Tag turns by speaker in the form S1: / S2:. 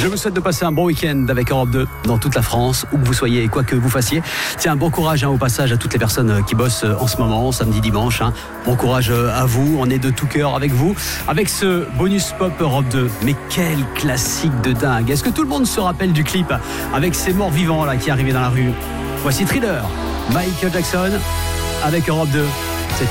S1: Je vous souhaite de passer un bon week-end avec Europe 2 dans toute la France, où que vous soyez et quoi que vous fassiez. Tiens, bon courage au passage à toutes les personnes qui bossent en ce moment, samedi, dimanche. Bon courage à vous, on est de tout cœur avec vous. Avec ce bonus pop Europe 2, mais quel classique de dingue. Est-ce que tout le monde se rappelle du clip avec ces morts vivants là qui arrivaient dans la rue? Voici Thriller, Michael Jackson avec Europe 2.